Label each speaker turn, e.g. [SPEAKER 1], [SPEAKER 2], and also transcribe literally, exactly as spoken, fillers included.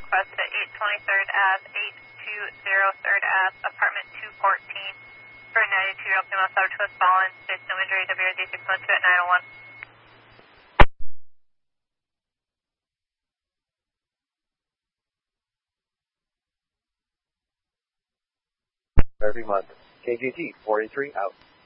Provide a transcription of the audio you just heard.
[SPEAKER 1] request at eight twenty-third Ave, eight twenty third Ave, apartment two fourteen, for a ninety-two-year-old female Southwest fallen, states no injury, W R D six one two at nine oh one.
[SPEAKER 2] Every month. K G T four eighty-three out.